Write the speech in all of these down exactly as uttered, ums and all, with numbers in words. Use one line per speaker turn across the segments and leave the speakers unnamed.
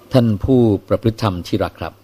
ท่านผู้ประพฤติธรรมที่รักครับ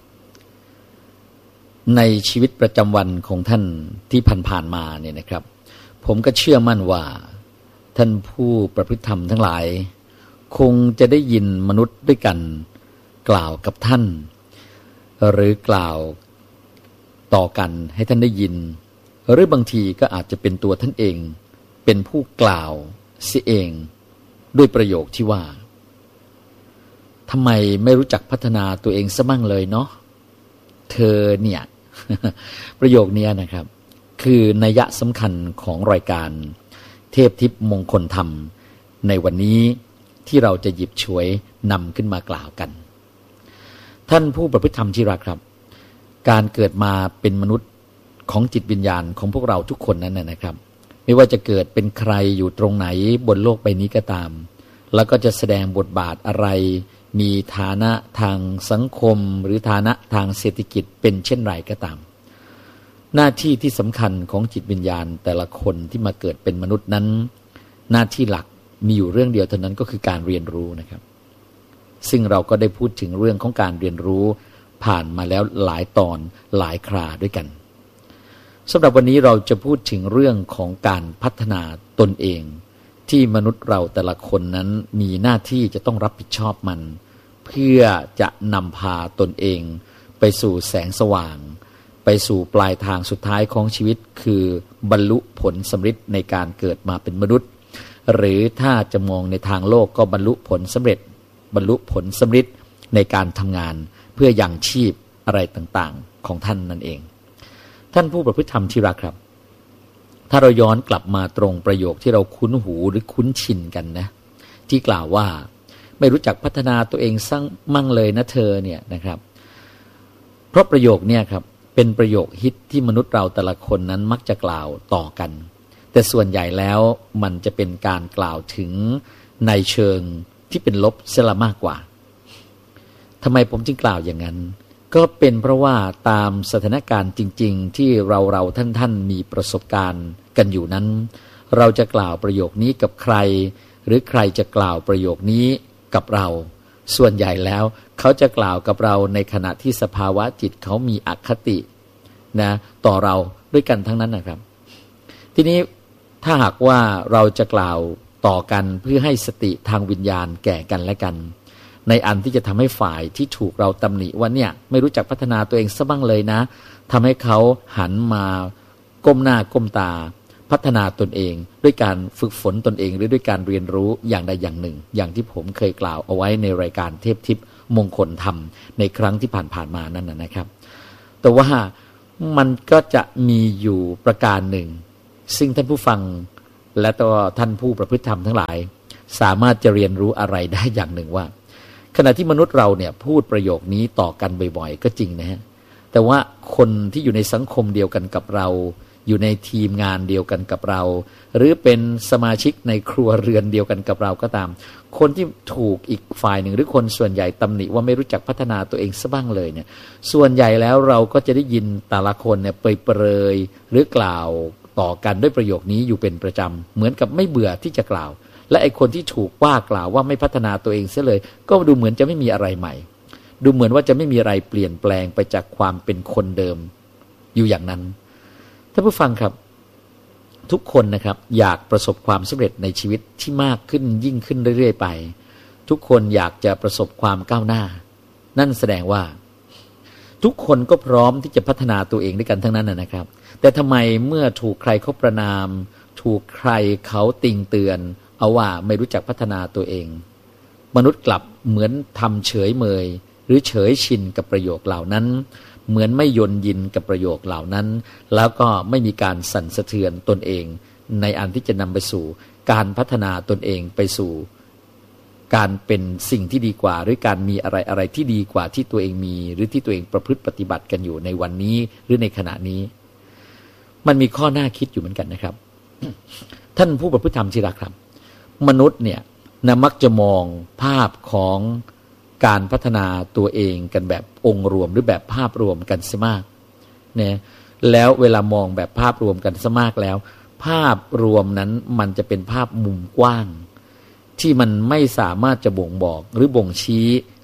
ในชีวิตประจำวันของท่านที่ผ่านๆมาเนี่ยนะครับผมก็เชื่อมั่นว่าท่านผู้ประพฤติธรรมทั้งหลายคงจะได้ยินมนุษย์ด้วยกันกล่าวกับท่านหรือกล่าวต่อกันให้ท่านได้ยินหรือบางทีก็อาจจะเป็นตัวท่านเองเป็นผู้กล่าวเสียเองด้วยประโยคที่ว่าทำไมไม่รู้จักพัฒนาตัวเองซะมั่งเลยเนาะเธอเนี่ย ประโยคนี้นะครับคือนัยสำคัญของรายการเทพทิพย์มงคลธรรมในวันนี้ที่เราจะหยิบฉวยนำขึ้นมากล่าวกันท่านผู้ประพฤติธรรมที่รักครับการเกิดมาเป็นมนุษย์ของจิตวิญญาณของพวกเราทุกคนนั้นนะครับไม่ว่าจะเกิดเป็นใครอยู่ตรงไหนบนโลกใบนี้ก็ตามแล้วก็จะแสดงบทบาทอะไรมีฐานะทางสังคมหรือฐานะทางเศรษฐกิจเป็นเช่นไรก็ตามหน้าที่ที่สำคัญของจิตวิญญาณแต่ละคนที่มาเกิดเป็นมนุษย์นั้นหน้าที่หลักมีอยู่เรื่องเดียวเท่านั้นก็คือการเรียนรู้นะครับซึ่งเราก็ได้พูดถึงเรื่องของการเรียนรู้ผ่านมาแล้วหลายตอนหลายคราด้วยกันสำหรับวันนี้เราจะพูดถึงเรื่องของการพัฒนาตนเองที่มนุษย์เราแต่ละคนนั้นมีหน้าที่จะต้องรับผิดชอบมันเพื่อจะนำพาตนเองไปสู่แสงสว่างไปสู่ปลายทางสุดท้ายของชีวิตคือบรรลุผลสำเร็จในการเกิดมาเป็นมนุษย์หรือถ้าจะมองในทางโลกก็บรรลุผลสำเร็จบรรลุผลสำเร็จในการทำงานเพื่อยังชีพอะไรต่างๆของท่านนั่นเองท่านผู้ประพฤติธรรมที่รักครับถ้าเราย้อนกลับมาตรงประโยคที่เราคุ้นหูหรือคุ้นชินกันนะที่กล่าวว่าไม่รู้จักพัฒนาตัวเองสร้างมั่งเลยนะเธอเนี่ยนะครับเพราะประโยคเนี่ยครับเป็นประโยคฮิตที่มนุษย์เราแต่ละคนนั้นมักจะกล่าวต่อกันแต่ส่วนใหญ่แล้วมันจะเป็นการกล่าวถึงในเชิงที่เป็นลบเสียละมากกว่าทำไมผมจึงกล่าวอย่างนั้นก็เป็นเพราะว่าตามสถานการณ์จริงๆที่เราเราท่านท่านมีประสบการณ์กันอยู่นั้นเราจะกล่าวประโยคนี้กับใครหรือใครจะกล่าวประโยคนี้กับเราส่วนใหญ่แล้วเขาจะกล่าวกับเราในขณะที่สภาวะจิตเขามีอคตินะต่อเราด้วยกันทั้งนั้นนะครับทีนี้ถ้าหากว่าเราจะกล่าวต่อกันเพื่อให้สติทางวิญญาณแก่กันและกันในอันที่จะทำให้ฝ่ายที่ถูกเราตำหนิว่าเนี่ยไม่รู้จักพัฒนาตัวเองซะบ้างเลยนะทำให้เขาหันมาก้มหน้าก้มตาพัฒนาตนเองด้วยการฝึกฝนตนเองหรือด้วยการเรียนรู้อย่างใดอย่างหนึ่งอย่างที่ผมเคยกล่าวเอาไว้ในรายการเทพทิพย์มงคลธรรมในครั้งที่ผ่านๆมานั่นนะครับแต่ว่ามันก็จะมีอยู่ประการหนึ่งซึ่งท่านผู้ฟังและตัวท่านผู้ประพฤติธรรมทั้งหลายสามารถจะเรียนรู้อะไรได้อย่างหนึ่งว่าขณะที่มนุษย์เราเนี่ยพูดประโยคนี้ต่อกันบ่อยๆก็จริงนะฮะแต่ว่าคนที่อยู่ในสังคมเดียวกันกับเราอยู่ในทีมงานเดียวกันกับเราหรือเป็นสมาชิกในครัวเรือนเดียวกันกับเราก็ตามคนที่ถูกอีกฝ่ายหนึ่งหรือคนส่วนใหญ่ตำหนิว่าไม่รู้จักพัฒนาตัวเองซะบ้างเลยเนี่ยส่วนใหญ่แล้วเราก็จะได้ยินแต่ละคนเนี่ยเปรยๆหรือกล่าวต่อกันด้วยประโยคนี้อยู่เป็นประจำเหมือนกับไม่เบื่อที่จะกล่าวและไอ้คนที่ถูกว่ากล่าวว่าไม่พัฒนาตัวเองเสียเลยก็ดูเหมือนจะไม่มีอะไรใหม่ดูเหมือนว่าจะไม่มีอะไรเปลี่ยนแปลงไปจากความเป็นคนเดิมอยู่อย่างนั้นท่านผู้ฟังครับทุกคนนะครับอยากประสบความสำเร็จในชีวิตที่มากขึ้นยิ่งขึ้นเรื่อยๆไปทุกคนอยากจะประสบความก้าวหน้านั่นแสดงว่าทุกคนก็พร้อมที่จะพัฒนาตัวเองด้วยกันทั้งนั้นนะครับแต่ทำไมเมื่อถูกใครเขาประณามถูกใครเขาติงเตือนเอาว่าไม่รู้จักพัฒนาตัวเองมนุษย์กลับเหมือนทำเฉยเมยหรือเฉยชินกับประโยคเหล่านั้นเหมือนไม่ยนยินกับประโยคเหล่านั้นแล้วก็ไม่มีการสั่นสะเทือนตนเองในอันที่จะนำไปสู่การพัฒนาตนเองไปสู่การเป็นสิ่งที่ดีกว่าหรือการมีอะไรอะไรที่ดีกว่าที่ตัวเองมีหรือที่ตัวเองประพฤติปฏิบัติกันอยู่ในวันนี้หรือในขณะนี้มันมีข้อน่าคิดอยู่เหมือนกันนะครับ ท่านผู้ประพฤติธรรมที่รักครับมนุษย์เนี่ยนะมักจะมองภาพของการพัฒนาตัวเองกันแบบองค์รวมหรือแบบภาพรวมกันซะมากเนี่ยแล้วเวลามองแบบภาพรวมกันซะมากแล้วภาพรวมนั้นมันจะเป็นภาพมุมกว้างที่มันไม่สามารถจะบ่งบอกหรือบ่งชี้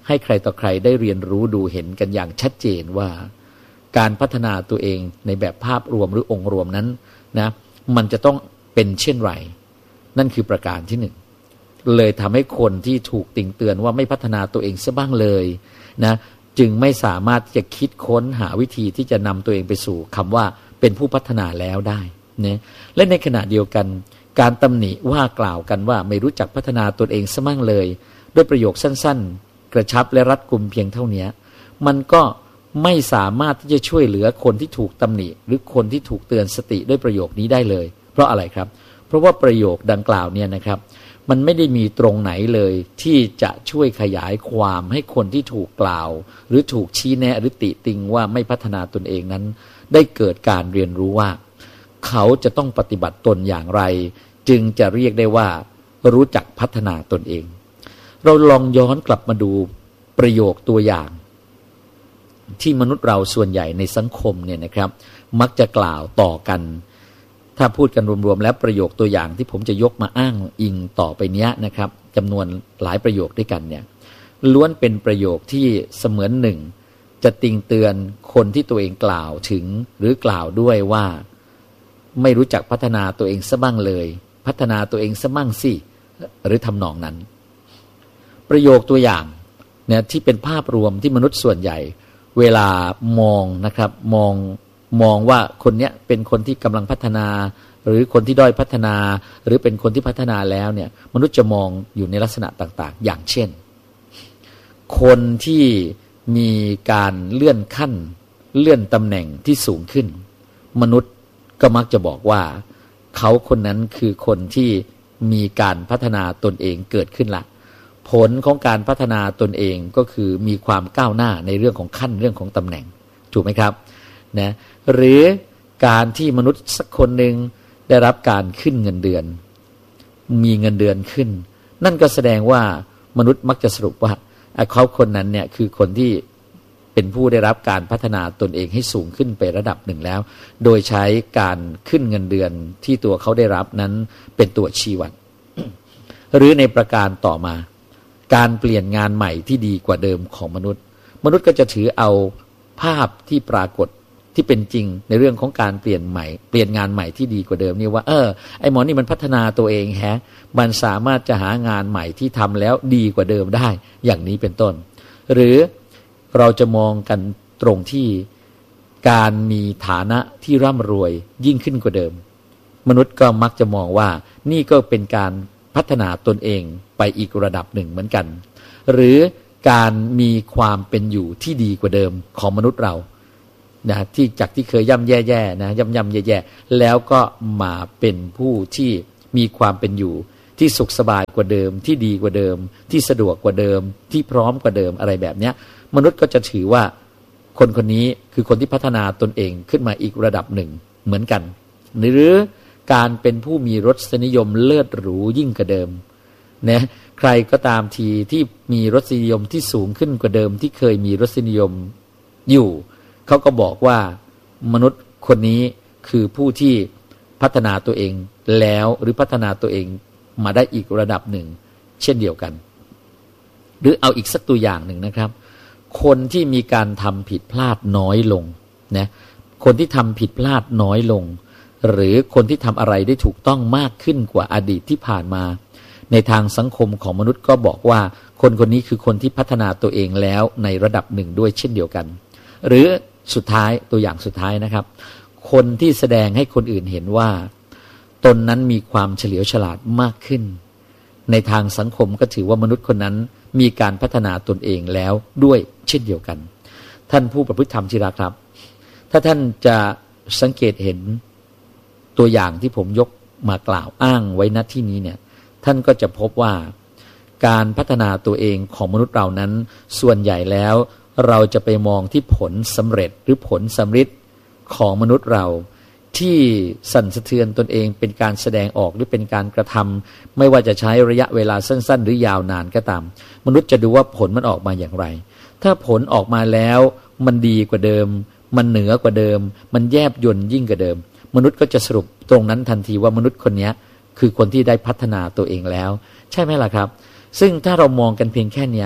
ให้ใครต่อใครได้เรียนรู้ดูเห็นกันอย่างชัดเจนว่าการพัฒนาตัวเองในแบบภาพรวมหรือองค์รวมนั้นนะมันจะต้องเป็นเช่นไรนั่นคือประการที่หนึ่งเลยทำให้คนที่ถูกติ่งเตือนว่าไม่พัฒนาตัวเองซะบ้างเลยนะจึงไม่สามารถจะคิดค้นหาวิธีที่จะนำตัวเองไปสู่คำว่าเป็นผู้พัฒนาแล้วได้นะและในขณะเดียวกันการตำหนิว่ากล่าวกันว่าไม่รู้จักพัฒนาตนเองซะบ้างเลยด้วยประโยคสั้นๆกระชับและรัดกุมเพียงเท่านี้มันก็ไม่สามารถที่จะช่วยเหลือคนที่ถูกตำหนิหรือคนที่ถูกเตือนสติด้วยประโยคนี้ได้เลยเพราะอะไรครับเพราะว่าประโยคดังกล่าวเนี่ยนะครับมันไม่ได้มีตรงไหนเลยที่จะช่วยขยายความให้คนที่ถูกกล่าวหรือถูกชี้แนะหรือติติงว่าไม่พัฒนาตนเองนั้นได้เกิดการเรียนรู้ว่าเขาจะต้องปฏิบัติตนอย่างไรจึงจะเรียกได้ว่ารู้จักพัฒนาตนเองเราลองย้อนกลับมาดูประโยคตัวอย่างที่มนุษย์เราส่วนใหญ่ในสังคมเนี่ยนะครับมักจะกล่าวต่อกันถ้าพูดกันรวมๆแล้วประโยคตัวอย่างที่ผมจะยกมาอ้างอิงต่อไปเนี้ยนะครับจำนวนหลายประโยคด้วยกันเนี่ยล้วนเป็นประโยคที่เสมือนหนึ่งจะติงเตือนคนที่ตัวเองกล่าวถึงหรือกล่าวด้วยว่าไม่รู้จักพัฒนาตัวเองซะบ้างเลยพัฒนาตัวเองซะบ้างสิหรือทำนองนั้นประโยคตัวอย่างเนี่ยที่เป็นภาพรวมที่มนุษย์ส่วนใหญ่เวลามองนะครับมองมองว่าคนเนี้ยเป็นคนที่กำลังพัฒนาหรือคนที่ด้อยพัฒนาหรือเป็นคนที่พัฒนาแล้วเนี่ยมนุษย์จะมองอยู่ในลักษณะต่างๆอย่างเช่นคนที่มีการเลื่อนขั้นเลื่อนตำแหน่งที่สูงขึ้นมนุษย์ก็มักจะบอกว่าเขาคนนั้นคือคนที่มีการพัฒนาตนเองเกิดขึ้นละผลของการพัฒนาตนเองก็คือมีความก้าวหน้าในเรื่องของขั้นเรื่องของตำแหน่งถูกไหมครับนะหรือการที่มนุษย์สักคนหนึ่งได้รับการขึ้นเงินเดือนมีเงินเดือนขึ้นนั่นก็แสดงว่ามนุษย์มักจะสรุปว่าเขาคนนั้นเนี่ยคือคนที่เป็นผู้ได้รับการพัฒนาตนเองให้สูงขึ้นไประดับหนึ่งแล้วโดยใช้การขึ้นเงินเดือนที่ตัวเขาได้รับนั้นเป็นตัวชี้วัด หรือในประการต่อมาการเปลี่ยนงานใหม่ที่ดีกว่าเดิมของมนุษย์มนุษย์ก็จะถือเอาภาพที่ปรากฏที่เป็นจริงในเรื่องของการเปลี่ยนใหม่เปลี่ยนงานใหม่ที่ดีกว่าเดิมนี่ว่าเออไอ้หมอนี่มันพัฒนาตัวเองแฮะมันสามารถจะหางานใหม่ที่ทำแล้วดีกว่าเดิมได้อย่างนี้เป็นต้นหรือเราจะมองกันตรงที่การมีฐานะที่ร่ำรวยยิ่งขึ้นกว่าเดิมมนุษย์ก็มักจะมองว่านี่ก็เป็นการพัฒนาตนเองไปอีกระดับหนึ่งเหมือนกันหรือการมีความเป็นอยู่ที่ดีกว่าเดิมของมนุษย์เรานะที่จากที่เคยย่ำแย่ๆนะย่ำย่ำแย่ๆแล้วก็มาเป็นผู้ที่มีความเป็นอยู่ที่สุขสบายกว่าเดิมที่ดีกว่าเดิมที่สะดวกกว่าเดิมที่พร้อมกว่าเดิมอะไรแบบนี้มนุษย์ก็จะถือว่าคนคนนี้คือคนที่พัฒนาตนเองขึ้นมาอีกระดับหนึ่งเหมือนกันหรือการเป็นผู้มีรสนิยมเลิศหรูยิ่งกว่าเดิมนะใครก็ตามทีที่มีรสนิยมที่สูงขึ้นกว่าเดิมที่เคยมีรสนิยมอยู่เขาก็บอกว่ามนุษย์คนนี้คือผู้ที่พัฒนาตัวเองแล้วหรือพัฒนาตัวเองมาได้อีกระดับหนึ่งเช่นเดียวกันหรือเอาอีกสักตัวอย่างหนึ่งนะครับคนที่มีการทำผิดพลาดน้อยลงนะคนที่ทำผิดพลาดน้อยลงหรือคนที่ทำอะไรได้ถูกต้องมากขึ้นกว่าอดีตที่ผ่านมาในทางสังคมของมนุษย์ก็บอกว่าคนคนนี้คือคนที่พัฒนาตัวเองแล้วในระดับหนึ่งด้วยเช่นเดียวกันหรือสุดท้ายตัวอย่างสุดท้ายนะครับคนที่แสดงให้คนอื่นเห็นว่าตนนั้นมีความเฉลียวฉลาดมากขึ้นในทางสังคมก็ถือว่ามนุษย์คนนั้นมีการพัฒนาตนเองแล้วด้วยเช่นเดียวกันท่านผู้ประพฤติธรรมที่รักครับถ้าท่านจะสังเกตเห็นตัวอย่างที่ผมยกมากล่าวอ้างไว้ณที่นี้เนี่ยท่านก็จะพบว่าการพัฒนาตัวเองของมนุษย์เรานั้นส่วนใหญ่แล้วเราจะไปมองที่ผลสำเร็จหรือผลสำฤทธิ์ของมนุษย์เราที่สั่นสะเทือนตนเองเป็นการแสดงออกหรือเป็นการกระทำไม่ว่าจะใช้ระยะเวลาสั้นๆหรือยาวนานก็ตามมนุษย์จะดูว่าผลมันออกมาอย่างไรถ้าผลออกมาแล้วมันดีกว่าเดิมมันเหนือกว่าเดิมมันแยบยลยิ่งกว่าเดิมมนุษย์ก็จะสรุปตรงนั้นทันทีว่ามนุษย์คนนี้คือคนที่ได้พัฒนาตัวเองแล้วใช่ไหมล่ะครับซึ่งถ้าเรามองกันเพียงแค่นี้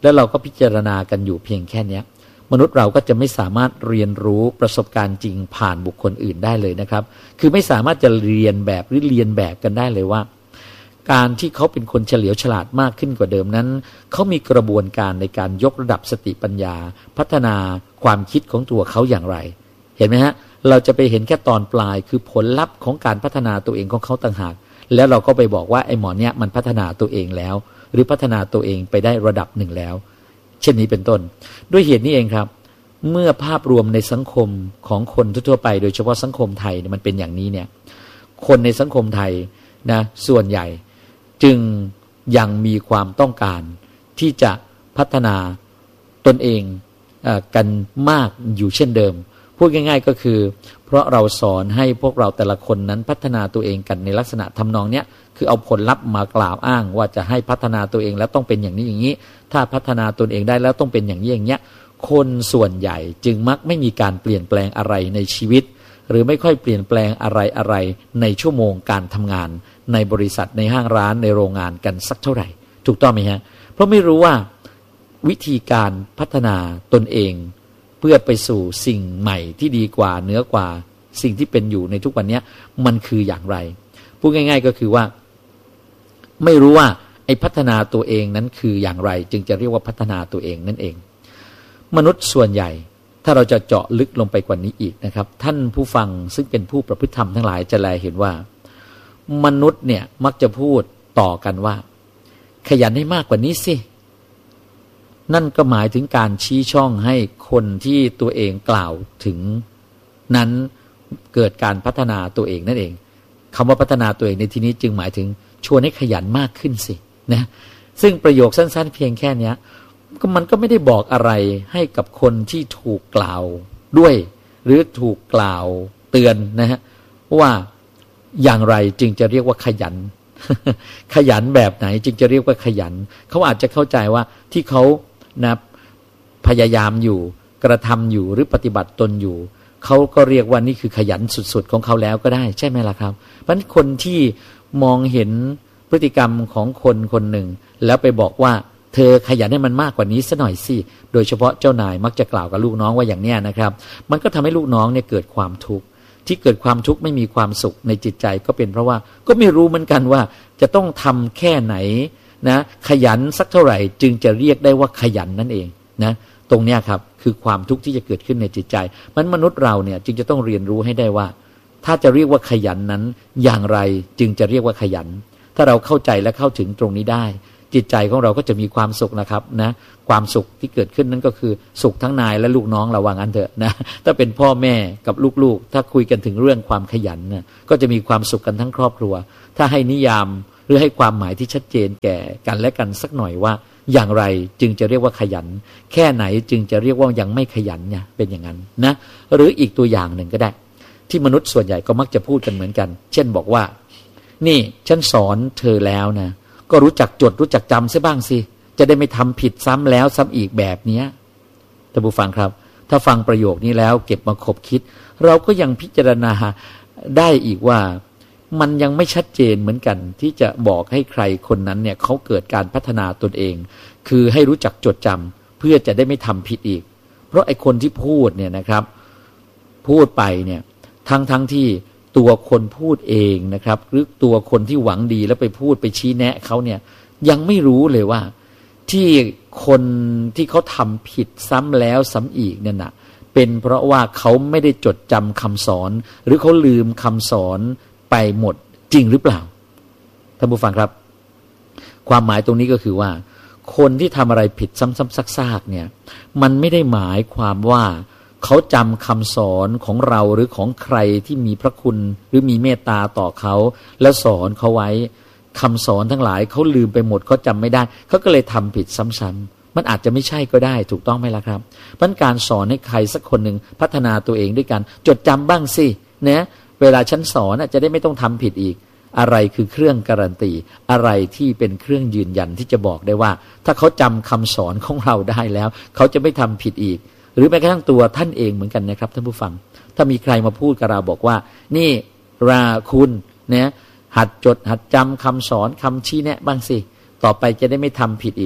แล้วเราก็พิจารณากันอยู่เพียงแค่นี้มนุษย์เราก็จะไม่สามารถเรียนรู้ประสบการณ์จริงผ่านบุคคลอื่นได้เลยนะครับคือไม่สามารถจะเรียนแบบหรือเรียนแบบกันได้เลยว่าการที่เขาเป็นคนเฉลียวฉลาดมากขึ้นกว่าเดิมนั้นเขามีกระบวนการในการยกระดับสติปัญญาพัฒนาความคิดของตัวเขาอย่างไรเห็นไหมฮะเราจะไปเห็นแค่ตอนปลายคือผลลัพธ์ของการพัฒนาตัวเองของเขาต่างหากแล้วเราก็ไปบอกว่าไอ้หมอเนี้ยมันพัฒนาตัวเองแล้วหรือพัฒนาตัวเองไปได้ระดับหนึ่งแล้วเช่นนี้เป็นต้นด้วยเหตุนี้เองครับเมื่อภาพรวมในสังคมของคนทั่วไปโดยเฉพาะสังคมไทยเนี่ยมันเป็นอย่างนี้เนี่ยคนในสังคมไทยนะส่วนใหญ่จึงยังมีความต้องการที่จะพัฒนาตนเองเอ่อกันมากอยู่เช่นเดิมพูดง่ายๆก็คือเพราะเราสอนให้พวกเราแต่ละคนนั้นพัฒนาตัวเองกันในลักษณะทำนองเนี้ยคือเอาผลลัพธ์มากล่าวอ้างว่าจะให้พัฒนาตัวเองแล้วต้องเป็นอย่างนี้อย่างนี้ถ้าพัฒนาตนเองได้แล้วต้องเป็นอย่างนี้อย่างเงี้ยคนส่วนใหญ่จึงมักไม่มีการเปลี่ยนแปลงอะไรในชีวิตหรือไม่ค่อยเปลี่ยนแปลงอะไรอะไรในชั่วโมงการทำงานในบริษัทในห้างร้านในโรงงานกันสักเท่าไหร่ถูกต้องไหมฮะเพราะไม่รู้ว่าวิธีการพัฒนาตนเองเพื่อไปสู่สิ่งใหม่ที่ดีกว่าเหนือกว่าสิ่งที่เป็นอยู่ในทุกวันนี้มันคืออย่างไรพูดง่ายๆก็คือว่าไม่รู้ว่าไอ้พัฒนาตัวเองนั้นคืออย่างไรจึงจะเรียกว่าพัฒนาตัวเองนั่นเองมนุษย์ส่วนใหญ่ถ้าเราจะเจาะลึกลงไปกว่านี้อีกนะครับท่านผู้ฟังซึ่งเป็นผู้ประพฤติธรรมทั้งหลายจะแลเห็นว่ามนุษย์เนี่ยมักจะพูดต่อกันว่าขยันให้มากกว่านี้สินั่นก็หมายถึงการชี้ช่องให้คนที่ตัวเองกล่าวถึงนั้นเกิดการพัฒนาตัวเองนั่นเองคำว่าพัฒนาตัวเองในที่นี้จึงหมายถึงชวนให้ขยันมากขึ้นสินะซึ่งประโยคสั้นๆเพียงแค่นี้ก็มันก็ไม่ได้บอกอะไรให้กับคนที่ถูกกล่าวด้วยหรือถูกกล่าวเตือนนะฮะว่าอย่างไรจึงจะเรียกว่าขยัน ขยันแบบไหนจึงจะเรียกว่าขยันเขาอาจจะเข้าใจว่าที่เขานะพยายามอยู่กระทำอยู่หรือปฏิบัติตนอยู่เขาก็เรียกว่านี่คือขยันสุดๆของเขาแล้วก็ได้ใช่ไหมล่ะครับเพราะฉะนั้นคนที่มองเห็นพฤติกรรมของคนคนหนึ่งแล้วไปบอกว่าเธอขยันให้มันมากกว่านี้ซะหน่อยสิโดยเฉพาะเจ้านายมักจะกล่าวกับลูกน้องว่าอย่างเนี้ยนะครับมันก็ทำให้ลูกน้องเนี่ยเกิดความทุกข์ที่เกิดความทุกข์ไม่มีความสุขในจิตใจก็เป็นเพราะว่าก็ไม่รู้เหมือนกันว่าจะต้องทำแค่ไหนนะขยันสักเท่าไหร่จึงจะเรียกได้ว่าขยันนั่นเองนะตรงเนี้ยครับคือความทุกข์ที่จะเกิดขึ้นในจิตใจมันมนุษย์เราเนี่ยจึงจะต้องเรียนรู้ให้ได้ว่าถ้าจะเรียกว่าขยันนั้นอย่างไรจึงจะเรียกว่าขยันถ้าเราเข้าใจและเข้าถึงตรงนี้ได้จิตใจของเราก็จะมีความสุขนะครับนะความสุขที่เกิดขึ้นนั้นก็คือสุขทั้งนายและลูกน้องระวังอันเถอะนะถ้าเป็นพ่อแม่กับลูกๆถ้าคุยกันถึงเรื่องความขยันนะก็จะมีความสุขกันทั้งครอบครัวถ้าให้นิยามหรือให้ความหมายที่ชัดเจนแก่กันและกันสักหน่อยว่าอย่างไรจึงจะเรียกว่าขยันแค่ไหนจึงจะเรียกว่ายังไม่ขยันเนี่ยเป็นอย่างนั้นนะหรืออีกตัวอย่างหนึ่งก็ได้ที่มนุษย์ส่วนใหญ่ก็มักจะพูดกันเหมือนกันเช่นบอกว่านี่ฉันสอนเธอแล้วนะก็รู้จักจดรู้จักจำซะบ้างสิจะได้ไม่ทำผิดซ้ำแล้วซ้ำอีกแบบนี้ท่านผู้ฟังครับถ้าฟังประโยคนี้แล้วเก็บมาคบคิดเราก็ยังพิจารณาได้อีกว่ามันยังไม่ชัดเจนเหมือนกันที่จะบอกให้ใครคนนั้นเนี่ยเขาเกิดการพัฒนาตนเองคือให้รู้จักจดจำเพื่อจะได้ไม่ทำผิดอีกเพราะไอ้คนที่พูดเนี่ยนะครับพูดไปเนี่ยทั้งทั้งที่ตัวคนพูดเองนะครับหรือตัวคนที่หวังดีแล้วไปพูดไปชี้แนะเขาเนี่ยยังไม่รู้เลยว่าที่คนที่เขาทำผิดซ้ำแล้วซ้ำอีกเนี่ยนะเป็นเพราะว่าเขาไม่ได้จดจำคำสอนหรือเขาลืมคำสอนไปหมดจริงหรือเปล่าท่านผู้ฟังครับความหมายตรงนี้ก็คือว่าคนที่ทำอะไรผิดซ้ำๆซากๆเนี่ยมันไม่ได้หมายความว่าเขาจำคำสอนของเราหรือของใครที่มีพระคุณหรือมีเมตตาต่อเขาแล้วสอนเขาไว้คำสอนทั้งหลายเขาลืมไปหมดเขาจำไม่ได้เขาก็เลยทำผิดซ้ำๆมันอาจจะไม่ใช่ก็ได้ถูกต้องไหมล่ะครับเพราะการสอนให้ใครสักคนหนึ่งพัฒนาตัวเองด้วยกันจดจำบ้างสินะเวลาฉันสอนจะได้ไม่ต้องทำผิดอีกอะไรคือเครื่องการันตีอะไรที่เป็นเครื่องยืนยันที่จะบอกได้ว่าถ้าเขาจำคำสอนของเราได้แล้วเขาจะไม่ทำผิดอีกหรือแม้กระทั่งตัวท่านเองเหมือนกันนะครับท่านผู้ฟังถ้ามีใครมาพูดกับเราบอกว่านี่ราคุณเนี่ยหัดจดหัดจำคำสอนคำชี้แนะบ้างสิต่อไปจะได้ไม่ทำผิดอีก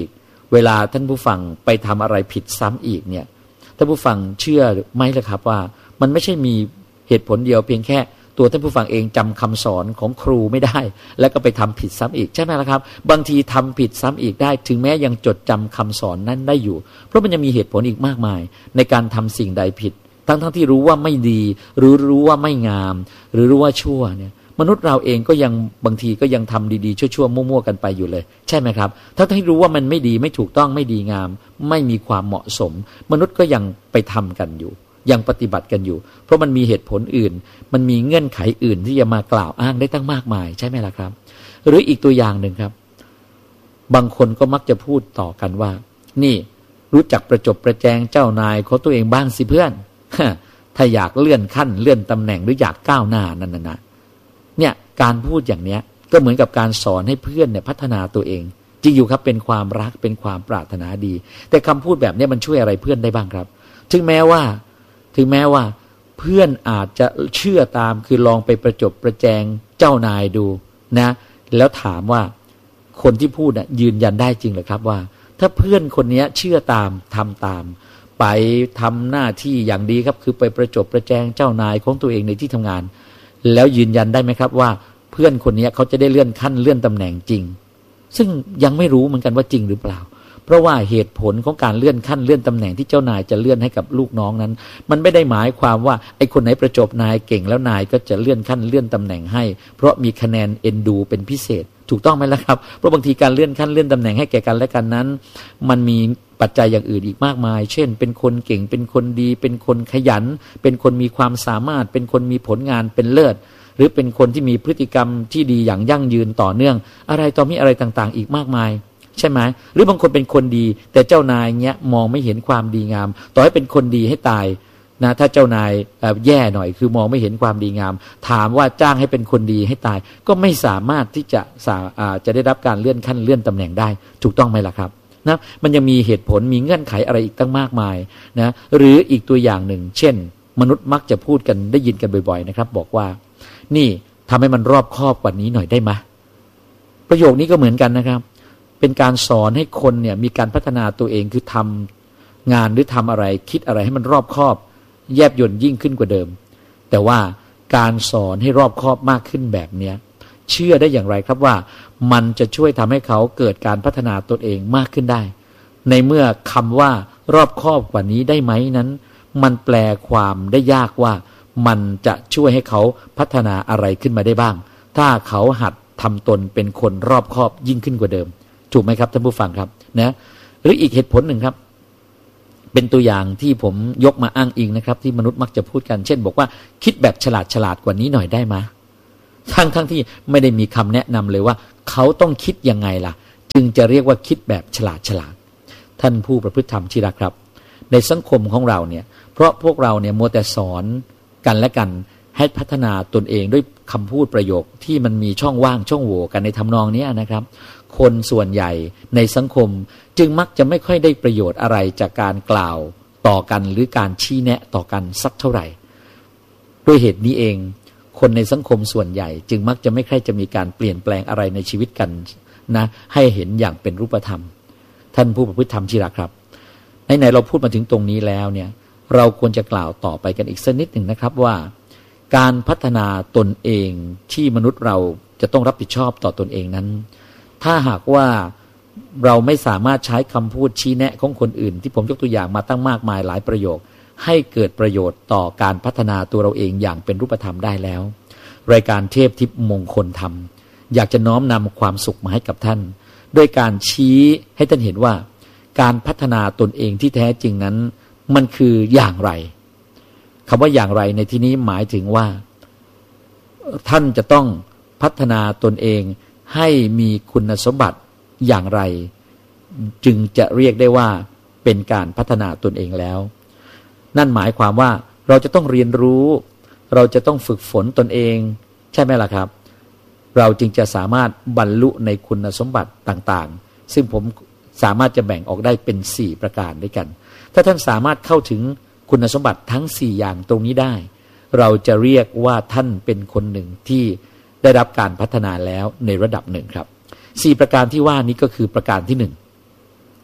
เวลาท่านผู้ฟังไปทำอะไรผิดซ้ำอีกเนี่ยท่านผู้ฟังเชื่อไหมล่ะครับว่ามันไม่ใช่มีเหตุผลเดียวเพียงแค่ตัวท่านผู้ฟังเองจำคำสอนของครูไม่ได้แล้วก็ไปทำผิดซ้ำอีกใช่ไหมล่ะครับบางทีทำผิดซ้ำอีกได้ถึงแม้ยังจดจำคำสอนนั้นได้อยู่เพราะมันยังมีเหตุผลอีกมากมายในการทำสิ่งใดผิดทั้งทั้งที่รู้ว่าไม่ดีหรือรู้ว่าไม่งามหรือรู้ว่าชั่วเนี่ยมนุษย์เราเองก็ยังบางทีก็ยังทำดีๆชั่วๆมั่วๆกันไปอยู่เลยใช่ไหมครับทั้งที่รู้ว่ามันไม่ดีไม่ถูกต้องไม่ดีงามไม่มีความเหมาะสมมนุษย์ก็ยังไปทำกันอยู่ยังปฏิบัติกันอยู่เพราะมันมีเหตุผลอื่นมันมีเงื่อนไขอื่นที่จะมากล่าวอ้างได้ตั้งมากมายใช่ไหมล่ะครับหรืออีกตัวอย่างหนึ่งครับบางคนก็มักจะพูดต่อกันว่านี่รู้จักประจบประแจงเจ้านายของตัวเองบ้างสิเพื่อนถ้าอยากเลื่อนขั้นเลื่อนตำแหน่งหรืออยากก้าวหน้านั่นนะเนี่ยการพูดอย่างเนี้ยก็เหมือนกับการสอนให้เพื่อนเนี่ยพัฒนาตัวเองจริงอยู่ครับเป็นความรักเป็นความปรารถนาดีแต่คำพูดแบบนี้มันช่วยอะไรเพื่อนได้บ้างครับถึงแม้ว่าถึงแม้ว่าเพื่อนอาจจะเชื่อตามคือลองไปประจบประแจงเจ้านายดูนะแล้วถามว่าคนที่พูดน่ะยืนยันได้จริงเหรอครับว่าถ้าเพื่อนคนนี้เชื่อตามทำตามไปทำหน้าที่อย่างดีครับคือไปประจบประแจงเจ้านายของตัวเองในที่ทำงานแล้วยืนยันได้ไหมครับว่าเพื่อนคนนี้เขาจะได้เลื่อนขั้นเลื่อนตำแหน่งจริงซึ่งยังไม่รู้เหมือนกันว่าจริงหรือเปล่าเพราะว่าเหตุผลของการเลื่อนขั้นเลื่อนตำแหน่งที่เจ้านายจะเลื่อนให้กับลูกน้องนั้นมันไม่ได้หมายความว่าไอ้คนไหนประจบนายเก่งแล้วนายก็จะเลื่อนขั้นเลื่อนตำแหน่งให้เพราะมีคะแนนเอ็นดูเป็นพิเศษถูกต้องไหมล่ะครับเพราะบางทีการเลื่อนขั้นเลื่อนตำแหน่งให้แก่กันและกันนั้นมันมีปัจจัยอย่างอื่นอีกมากมายเช่นเป็นคนเก่งเป็นคนดีเป็นคนขยันเป็นคนมีความสามารถเป็นคนมีผลงานเป็นเลิศหรือเป็นคนที่มีพฤติกรรมที่ดีอย่างยั่งยืนต่อเนื่องอะไรต่อมีอะไรต่างๆอีกมากมายใช่ไหมหรือบางคนเป็นคนดีแต่เจ้านายเงี้ยมองไม่เห็นความดีงามต่อให้เป็นคนดีให้ตายนะถ้าเจ้านายแย่หน่อยคือมองไม่เห็นความดีงามถามว่าจ้างให้เป็นคนดีให้ตายก็ไม่สามารถที่จะจะได้รับการเลื่อนขั้นเลื่อนตำแหน่งได้ถูกต้องไหมล่ะครับนะมันยังมีเหตุผลมีเงื่อนไขอะไรอีกตั้งมากมายนะหรืออีกตัวอย่างหนึ่งเช่นมนุษย์มักจะพูดกันได้ยินกันบ่อยๆนะครับบอกว่านี่ทำให้มันรอบคอบกว่านี้หน่อยได้ไหมประโยคนี้ก็เหมือนกันนะครับเป็นการสอนให้คนเนี่ยมีการพัฒนาตัวเองคือทำงานหรือทำอะไรคิดอะไรให้มันรอบคอบแยบยลยิ่งขึ้นกว่าเดิมแต่ว่าการสอนให้รอบคอบมากขึ้นแบบเนี้ยเชื่อได้อย่างไรครับว่ามันจะช่วยทำให้เขาเกิดการพัฒนาตนเองมากขึ้นได้ในเมื่อคำว่ารอบคอบกว่านี้ได้ไหมนั้นมันแปลความได้ยากว่ามันจะช่วยให้เขาพัฒนาอะไรขึ้นมาได้บ้างถ้าเขาหัดทำตนเป็นคนรอบคอบยิ่งขึ้นกว่าเดิมถูกไหมครับท่านผู้ฟังครับนะหรืออีกเหตุผลหนึ่งครับเป็นตัวอย่างที่ผมยกมาอ้างอิงนะครับที่มนุษย์มักจะพูดกันเช่นบอกว่าคิดแบบฉลาดฉลาดกว่านี้หน่อยได้ไหมทั้งทั้งที่ไม่ได้มีคำแนะนำเลยว่าเขาต้องคิดยังไงล่ะจึงจะเรียกว่าคิดแบบฉลาดฉลาดท่านผู้ประพฤติธรรมที่รักครับในสังคมของเราเนี่ยเพราะพวกเราเนี่ยมัวแต่สอนกันและกันให้พัฒนาตนเองด้วยคำพูดประโยคที่มันมีช่องว่างช่องโหว่กันในทำนองนี้นะครับคนส่วนใหญ่ในสังคมจึงมักจะไม่ค่อยได้ประโยชน์อะไรจากการกล่าวต่อกันหรือการชี้แนะต่อกันสักเท่าไหร่ด้วยเหตุนี้เองคนในสังคมส่วนใหญ่จึงมักจะไม่ค่อยจะมีการเปลี่ยนแปลงอะไรในชีวิตกันนะให้เห็นอย่างเป็นรูปธรรมท่านผู้ประพฤติธรรมที่รักครับไหนๆเราพูดมาถึงตรงนี้แล้วเนี่ยเราควรจะกล่าวต่อไปกันอีกสักนิดหนึ่งนะครับว่าการพัฒนาตนเองที่มนุษย์เราจะต้องรับผิดชอบต่อตนเองนั้นถ้าหากว่าเราไม่สามารถใช้คำพูดชี้แนะของคนอื่นที่ผมยกตัวอย่างมาตั้งมากมายหลายประโยคให้เกิดประโยชน์ต่อการพัฒนาตัวเราเองอย่างเป็นรูปธรรมได้แล้วรายการเทพทิพย์มงคลธรรมอยากจะน้อมนำความสุขมาให้กับท่านด้วยการชี้ให้ท่านเห็นว่าการพัฒนาตนเองที่แท้จริงนั้นมันคืออย่างไรคำว่าอย่างไรในที่นี้หมายถึงว่าท่านจะต้องพัฒนาตนเองให้มีคุณสมบัติอย่างไรจึงจะเรียกได้ว่าเป็นการพัฒนาตนเองแล้วนั่นหมายความว่าเราจะต้องเรียนรู้เราจะต้องฝึกฝนตนเองใช่ไหมล่ะครับเราจึงจะสามารถบรรลุในคุณสมบัติต่างๆซึ่งผมสามารถจะแบ่งออกได้เป็นสี่ประการด้วยกันถ้าท่านสามารถเข้าถึงคุณสมบัติทั้งสี่อย่างตรงนี้ได้เราจะเรียกว่าท่านเป็นคนหนึ่งที่ได้รับการพัฒนาแล้วในระดับหนึ่งครับสี่ประการที่ว่านี้ก็คือประการที่หนึ่ง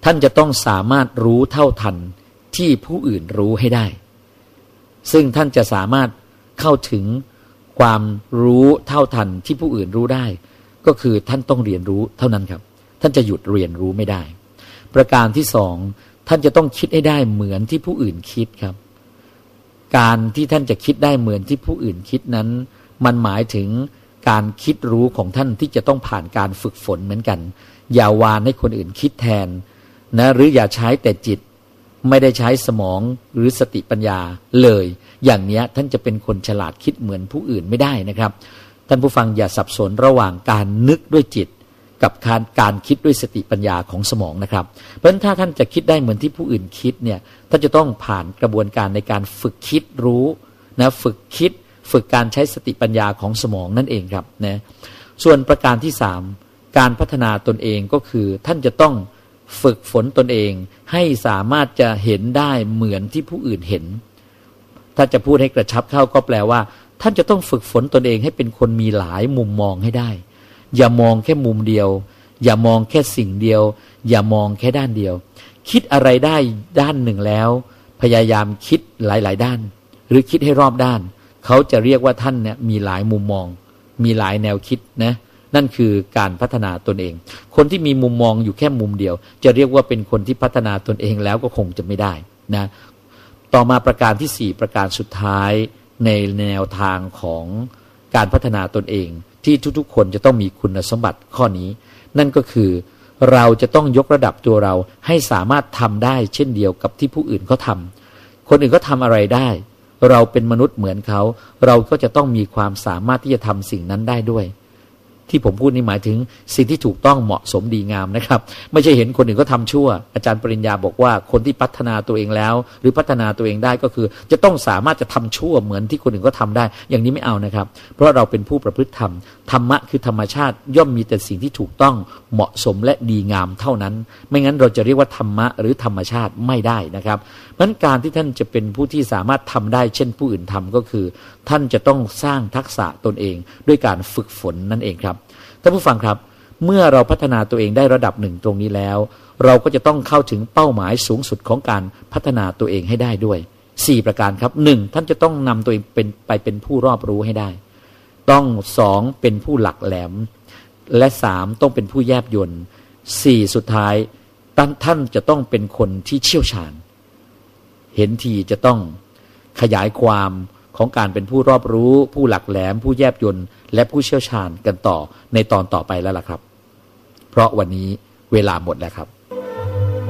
ท่านจะต้องสามารถรู้เท่าทันที่ผู้อื่นรู้ให้ได้ซึ่งท่านจะสามารถเข้าถึงความรู้เท่าทันที่ผู้อื่นรู้ได้ก็คือท่านต้องเรียนรู้เท่านั้นครับท่านจะหยุดเรียนรู้ไม่ได้ประการที่สองท่านจะต้องคิดให้ได้เหมือนที่ผู้อื่นคิดครับการที่ท่านจะคิดได้เหมือนที่ผู้อื่นคิดนั้นมันหมายถึงการคิดรู้ของท่านที่จะต้องผ่านการฝึกฝนเหมือนกันอย่าวานให้คนอื่นคิดแทนนะหรืออย่าใช้แต่จิตไม่ได้ใช้สมองหรือสติปัญญาเลยอย่างนี้ท่านจะเป็นคนฉลาดคิดเหมือนผู้อื่นไม่ได้นะครับท่านผู้ฟังอย่าสับสนระหว่างการนึกด้วยจิตกับการการคิดด้วยสติปัญญาของสมองนะครับเพราะฉะนั้นถ้าท่านจะคิดได้เหมือนที่ผู้อื่นคิดเนี่ยท่านจะต้องผ่านกระบวนการในการฝึกคิดรู้นะฝึกคิดฝึกการใช้สติปัญญาของสมองนั่นเองครับนะส่วนประการที่สามการพัฒนาตนเองก็คือท่านจะต้องฝึกฝนตนเองให้สามารถจะเห็นได้เหมือนที่ผู้อื่นเห็นถ้าจะพูดให้กระชับเข้าก็แปลว่าท่านจะต้องฝึกฝนตนเองให้เป็นคนมีหลายมุมมองให้ได้อย่ามองแค่มุมเดียวอย่ามองแค่สิ่งเดียวอย่ามองแค่ด้านเดียวคิดอะไรได้ด้านหนึ่งแล้วพยายามคิดหลายๆด้านหรือคิดให้รอบด้านเขาจะเรียกว่าท่านเนี่ยมีหลายมุมมองมีหลายแนวคิดนะนั่นคือการพัฒนาตนเองคนที่มีมุมมองอยู่แค่มุมเดียวจะเรียกว่าเป็นคนที่พัฒนาตนเองแล้วก็คงจะไม่ได้นะต่อมาประการที่สี่ประการสุดท้ายในแนวทางของการพัฒนาตนเองที่ทุกๆคนจะต้องมีคุณสมบัติข้อนี้นั่นก็คือเราจะต้องยกระดับตัวเราให้สามารถทำได้เช่นเดียวกับที่ผู้อื่นเขาทำคนอื่นก็ทำอะไรได้เราเป็นมนุษย์เหมือนเขาเราก็จะต้องมีความสามารถที่จะทำสิ่งนั้นได้ด้วยที่ผมพูดนี่หมายถึงสิ่งที่ถูกต้องเหมาะสมดีงามนะครับไม่ใช่เห็นคนอื่นก็ทำชั่วอาจารย์ปริญญาบอกว่าคนที่พัฒนาตัวเองแล้วหรือพัฒนาตัวเองได้ก็คือจะต้องสามารถจะทำชั่วเหมือนที่คนอื่นก็ทำได้อย่างนี้ไม่เอานะครับเพราะเราเป็นผู้ประพฤติธรรมธรรมะคือธรรมชาติย่อมมีแต่สิ่งที่ถูกต้องเหมาะสมและดีงามเท่านั้นไม่งั้นเราจะเรียกว่าธรรมะหรือธรรมชาติไม่ได้นะครับเพราะฉะนั้นการที่ท่านจะเป็นผู้ที่สามารถทำได้เช่นผู้อื่นทำก็คือท่านจะต้องสร้างทักษะตนเองด้วยการฝึกฝนนั่นเองครับท่านผู้ฟังครับเมื่อเราพัฒนาตัวเองได้ระดับหนึ่งตรงนี้แล้วเราก็จะต้องเข้าถึงเป้าหมายสูงสุดของการพัฒนาตัวเองให้ได้ด้วยสี่ประการครับหนึ่งท่านจะต้องนำตัวเองเป็นไปเป็นผู้รอบรู้ให้ได้ต้องสองเป็นผู้หลักแหลมและสามต้องเป็นผู้แยบยลสี่สุดท้ายท่านจะต้องเป็นคนที่เชี่ยวชาญเห็นทีจะต้องขยายความของการเป็นผู้รอบรู้ผู้หลักแหลมผู้แยบยลและผู้เชี่ยวชาญกันต่อในตอนต่อไปแล้วล่ะครับเพราะวันนี้เวลาหมดแล้วครับ